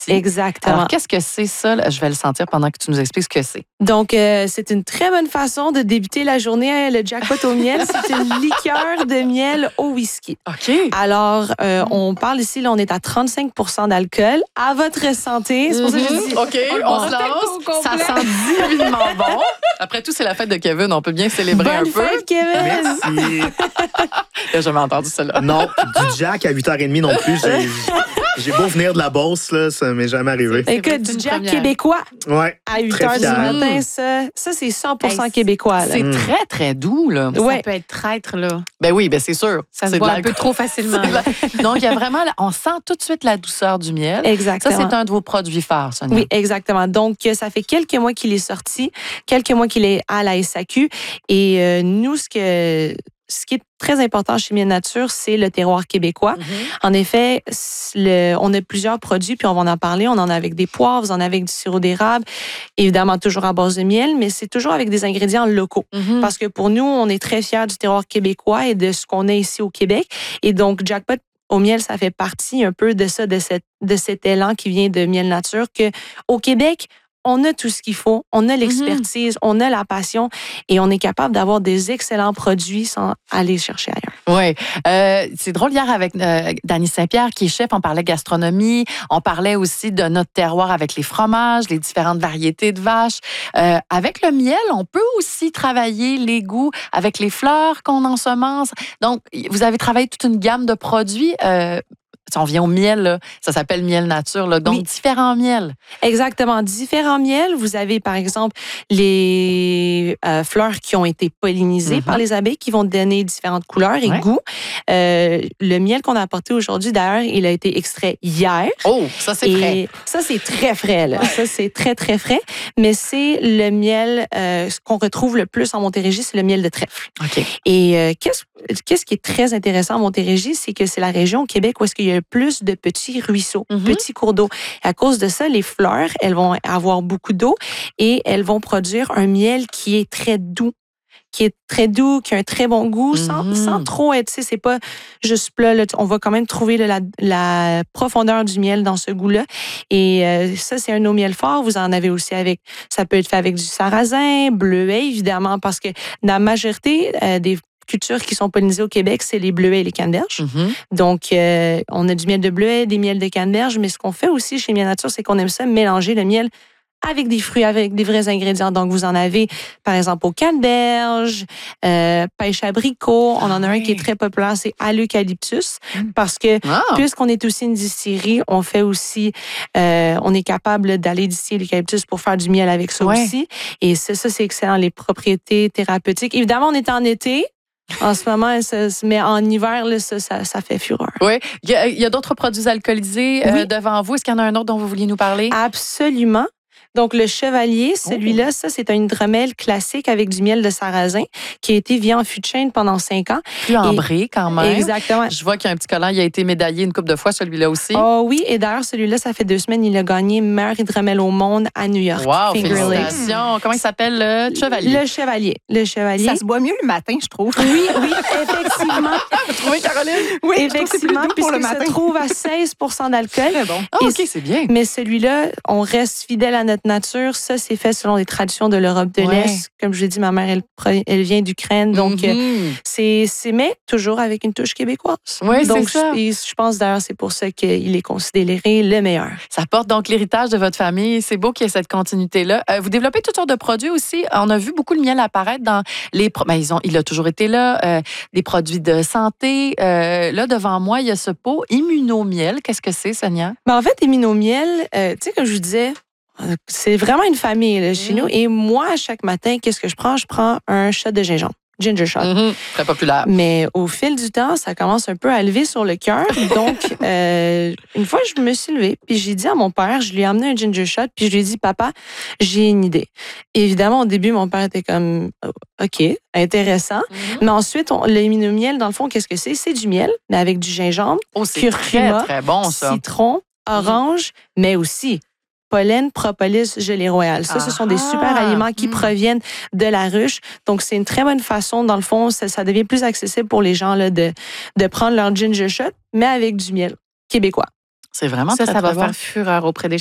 Exactement. Alors, qu'est-ce que c'est ça? Là? Je vais le sentir pendant que tu nous expliques ce que c'est. Donc, c'est une très bonne façon de débuter la journée. Le jackpot au miel, c'est une liqueur de miel au whisky. OK. Alors, on parle ici, là, on est à 35 % d'alcool. À votre santé. C'est pour ça que je dis... OK, on se lance. Ça sent divinement bon. Après tout, c'est la fête de Kevin. On peut bien célébrer Bonne un peu. fête, Kevin! Merci. J'ai jamais entendu celle-là. Non, du Jack à 8h30 non plus. J'ai beau venir de la Beauce, là, ça m'est jamais arrivé. Écoute, du Jack québécois Ouais. à 8 Très h du fier. matin, ça c'est 100% québécois. Là. C'est très, très doux, là. Ouais. Ça peut être traître, là. Ben oui, ben c'est sûr. Ça se C'est de boit un l'alcool. peu trop facilement. là. Donc, il y a vraiment... On sent tout de suite la douceur du miel. Exactement. Ça, c'est un de vos produits phares, Sonia. Oui, exactement. Donc, ça fait quelques mois qu'il est sorti, quelques mois qu'il est à la SAQ. Et nous, ce qui est très important chez Miel Nature, c'est le terroir québécois. En effet, on a plusieurs produits, puis on va en parler. On en a avec des poivres, on en a avec du sirop d'érable, évidemment toujours à base de miel, mais c'est toujours avec des ingrédients locaux. Parce que pour nous, on est très fiers du terroir québécois et de ce qu'on a ici au Québec. Et donc, Jackpot au miel, ça fait partie un peu de ça, de cet élan qui vient de Miel Nature, que au Québec, on a tout ce qu'il faut, on a l'expertise, on a la passion et on est capable d'avoir des excellents produits sans aller chercher ailleurs. Oui. C'est drôle, hier, avec Dany Saint-Pierre, qui est chef, on parlait gastronomie, on parlait aussi de notre terroir avec les fromages, les différentes variétés de vaches. Avec le miel, on peut aussi travailler les goûts avec les fleurs qu'on ensemence. Donc, vous avez travaillé toute une gamme de produits. Si on vient au miel, là, ça s'appelle miel nature, là, donc différents miels. Exactement. Différents miels. Vous avez, par exemple, les fleurs qui ont été pollinisées par les abeilles qui vont donner différentes couleurs et goûts. Le miel qu'on a apporté aujourd'hui, d'ailleurs, il a été extrait hier. Oh, ça, c'est frais. Ça, c'est très frais. Là. Ça, c'est très, très frais. Mais c'est le miel, ce qu'on retrouve le plus en Montérégie, c'est le miel de trèfle. OK. Et qu'est-ce qui est très intéressant en Montérégie, c'est que c'est la région au Québec où est-ce qu'il y a le plus de petits ruisseaux, petits cours d'eau. Et à cause de ça, les fleurs, elles vont avoir beaucoup d'eau et elles vont produire un miel qui est très doux, qui a un très bon goût, sans trop être, tu sais, c'est pas juste plat. Là, on va quand même trouver la profondeur du miel dans ce goût-là. Et ça, c'est un de nos miels forts. Vous en avez aussi ça peut être fait avec du sarrasin, bleuet, évidemment, parce que la majorité des cultures qui sont pollinisées au Québec, c'est les bleuets et les canneberges. Donc, on a du miel de bleuet, des miels de canneberge, mais ce qu'on fait aussi chez Miel Nature, c'est qu'on aime ça mélanger le miel avec des fruits, avec des vrais ingrédients. Donc, vous en avez, par exemple, au canneberge, pêche abricot. On en a un qui est très populaire, c'est à l'eucalyptus. Parce que, puisqu'on est aussi une distillerie, on fait aussi, on est capable d'aller distiller l'eucalyptus pour faire du miel avec ça aussi. Et ça, c'est excellent, les propriétés thérapeutiques. Évidemment, on est en été. En ce moment, mais en hiver, là, ça fait fureur. Oui. Il y a d'autres produits alcoolisés devant vous. Est-ce qu'il y en a un autre dont vous vouliez nous parler? Absolument. Donc, le Chevalier, celui-là, ça, c'est un hydromel classique avec du miel de sarrasin qui a été vie en fût de chêne pendant 5 ans. Plus ambré, quand même. Exactement. Je vois qu'il y a un petit collant. Il a été médaillé une couple de fois, celui-là aussi. Oh oui, et d'ailleurs, celui-là, ça fait 2 semaines, il a gagné meilleur hydromel au monde à New York. Wow, félicitations. Comment il s'appelle, le Chevalier? Le Chevalier. Ça se boit mieux le matin, je trouve. Oui, effectivement. Vous trouvez, Caroline? Oui, effectivement, puisqu'il se trouve à 16 % d'alcool. Très bon. Ah, OK, c'est bien. Mais celui-là, on reste fidèle à notre nature. Ça, c'est fait selon les traditions de l'Europe de l'Est. Comme je l'ai dit, ma mère, elle vient d'Ukraine. Donc, c'est mais toujours avec une touche québécoise. Oui, donc, c'est ça. Je pense d'ailleurs, c'est pour ça qu'il est considéré le meilleur. Ça porte donc l'héritage de votre famille. C'est beau qu'il y ait cette continuité-là. Vous développez toutes sortes de produits aussi. On a vu beaucoup le miel apparaître dans les... il a toujours été là. Des produits de santé. Là, devant moi, il y a ce pot Immunomiel. Qu'est-ce que c'est, Sonia? Ben, en fait, Immunomiel, tu sais, comme je vous disais, c'est vraiment une famille là, chez nous. Et moi, à chaque matin, qu'est-ce que je prends? Je prends un shot de gingembre. Ginger shot. Très populaire. Mais au fil du temps, ça commence un peu à lever sur le cœur. Donc, une fois, je me suis levée, puis j'ai dit à mon père, je lui ai amené un ginger shot, puis je lui ai dit, papa, j'ai une idée. Évidemment, au début, mon père était comme, OK, intéressant. Mais ensuite, le Immunomiel, dans le fond, qu'est-ce que c'est? C'est du miel, mais avec du gingembre, c'est curcuma, très, très bon, ça. citron, orange, mais aussi pollen, propolis, gelée royale. Ça, ce sont des super aliments qui proviennent de la ruche. Donc, c'est une très bonne façon, dans le fond, ça devient plus accessible pour les gens là, de prendre leur ginger shot, mais avec du miel québécois. C'est vraiment Ça très, va très bon. faire fureur auprès des